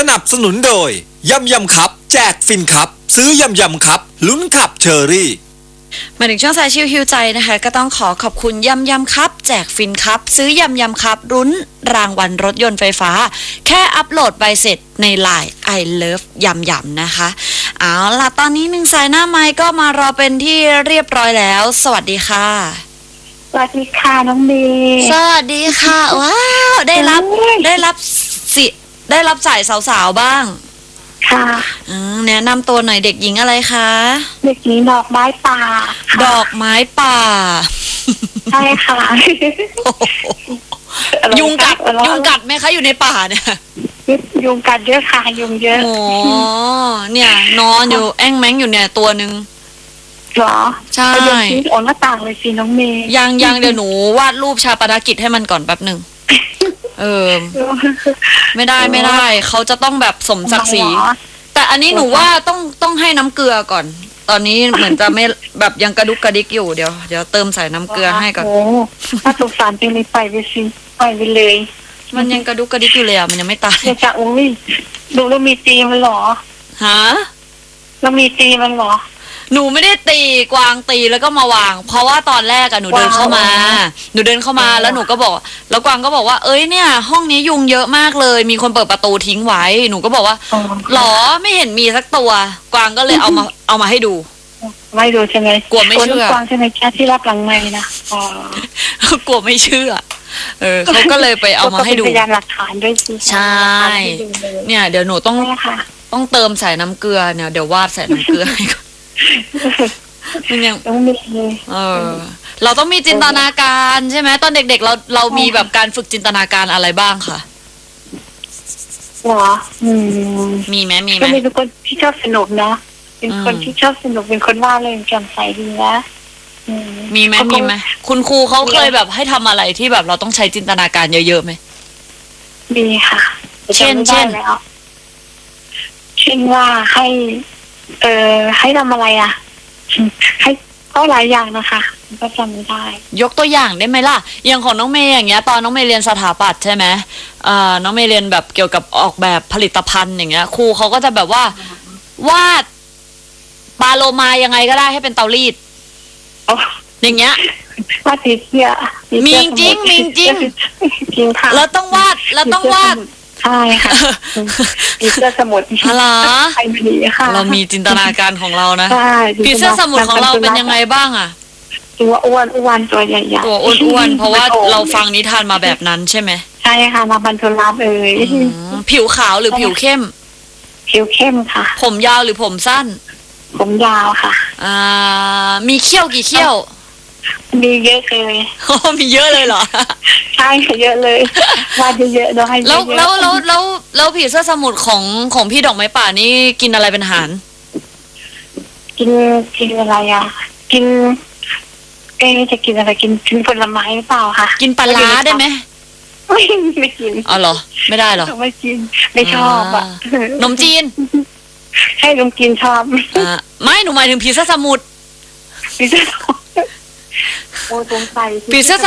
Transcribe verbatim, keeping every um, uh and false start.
นับสนุนโดยยำยำครับแจกฟินครับซื้อยำยำครับลุ้นขับเชอรี่มาถึงช่วงสายชิวฮิวใจนะคะก็ต้องขอขอบคุณยำยำครับแจกฟินครับซื้อยำยำครับรุ้นรางวัลรถยนต์ไฟฟ้าแค่อัปโหลดใบเสร็จใน ไลน์ I Love ยำยำนะคะเอาล่ะตอนนี้หนึ่งสายหน้าไมค์ก็มารอเป็นที่เรียบร้อยแล้วสวัสดีค่ะสวัสดีค่ะน้องเมย์สวัสดีค่ะว้าวได้รับได้รับสิได้รับสายสาวๆบ้างค่ะแนะนำตัวหน่อยเด็กหญิงอะไรคะเด็กหญิงดอกไม้ป่าดอกไม้ป่าใช่ค่ะยุงกัดยุงกัดไหมคะอยู่ในป่าเนี่ยยุงกัดเยอะค่ะยุงเยอะโอ้เนี่ยนอนอยู่แอ้งแม้งอยู่เนี่ยตัวนึงหรอใช่ยุงชิ้นโอนหน้าต่างเลยสิน้องเมย์ยังยังเดี๋ยวหนูวาดรูปชาปนกิจให้มันก่อนแป๊บหนึ่งเออไม่ได้ไม่ได้เขาจะต้องแบบสมศักดิ์ศรีแต่อันนี้หนูว่าต้องต้องให้น้ำเกลือก่อนตอนนี้เหมือนจะไม่แบบยังกระดุกกระดิกอยู่เดี๋ยวเดี๋ยวเติมใส่น้ำเกลือให้ก่อนโอ้ถ้าสงสารจริงเลยไปไปสิไปไปเลยมันยังกระดุกกระดิกอยู่เลยอ่ะมันยังไม่ตายจะอุ้ยดูแล้วมีตีมันหรอฮะแล้วมีตีมันหรอหนูไม่ได้ตีกวางตีแล้วก็มาวางเพราะว่าตอนแรกอะหนูเดินเข้ามาหนูเดินเข้ามาแล้วหนูก็บอกแล้วกวางก็บอกว่าเอ้ยเนี่ยห้องนี้ยุงเยอะมากเลยมีคนเปิดประตูทิ้งไว้หนูก็บอกว่าหรอไม่เห็นมีสักตัวกวางก็เลยเอามาเอามาให้ดูไม่ดูใช่ไหมกลัวไม่เชื่อกวางใช่ไหมแค่ที่รับหลังไม้นะอ๋อกลัวไม่เชื่อเออเขาก็เลยไปเอามาให้ดูพยานหลักฐานด้วยสิใช่เนี่ยเดี๋ยวหนูต้องต้องเติมใส่น้ำเกลือเนี่ยเดี๋ยววาดใส่น้ำเกลือให้ก่อนมันยังต้องมีเออเราต้องมีจินตนาการใช่ไหมตอนเด็กๆเราเรามีแบบการฝึกจินตนาการอะไรบ้างค่ะหรออืมมีไหมมีไหมก็เป็นคนที่ชอบสนุกนะเป็นคนที่ชอบสนุกเป็นคนว่าเลยแจ่มใสดีนะมีไหมมีไหมคุณครูเขาเคยแบบให้ทำอะไรที่แบบเราต้องใช้จินตนาการเยอะๆไหมมีค่ะเช่นเช่นแล้วเช่นว่าให้เอ่อให้ทำอะไรอ่ะให้ก็หลายอย่างนะคะก็จำไม่ได้ยกตัวอย่างได้ไหมล่ะอย่างของน้องเมย์อย่างเงี้ยตอนน้องเมย์เรียนสถาปัตย์ใช่ไหมอ่าน้องเมย์เรียนแบบเกี่ยวกับออกแบบผลิตภัณฑ์อย่างเงี้ยครูเขาก็จะแบบว่าวาดปลาโลมายังไงก็ได้ให้เป็นเตารีดอย่างเงี้ยวาดผีเสื้อมีจริงมีจริงจริงค่ะแล้วต้องวาดแล้วต้องวาดใช่ค่ะผีเสื้อสมุทรอะไรไอ้ดีค่ะเรามีจินตนาการของเรานะใช่ผีเสื้อสมุทรของเราเป็นยังไงบ้างอ่ะตัวอ้วนอ้วนตัวใหญ่ๆตัวอ้วนๆเพราะว่าเราฟังนิทานมาแบบนั้นใช่ไหมใช่ค่ะมาบรรทุนรับเอ่ยผิวขาวหรือผิวเข้มผิวเข้มค่ะผมยาวหรือผมสั้นผมยาวค่ะอ่ามีเขี้ยวกี่เขี้ยวมีเยอะเลยโอ้มีเยอะเลยเหรอใช่เยอะเลยวาดเยอะๆเราให้แล้วแล้วแล้วแล้วแล้วผีเสื้อสมุทรของของพี่ดอกไม้ป่านี่กินอะไรเป็นอาหารกินกินอะไรอ่ะกินเอ๊จะกินอะไรกินกินผลไม้หรือเปล่าคะกินปลาร้าได้ไหมไม่ไม่กินอ๋อเหรอไม่ได้เหรอไม่กินไม่ชอบอ่ะนมจีนให้นมกินชอบอ่าไม่หนูหมายถึงผีเสื้อสมุทรผีเสื้อโอ้สงสัยผีเสื้อส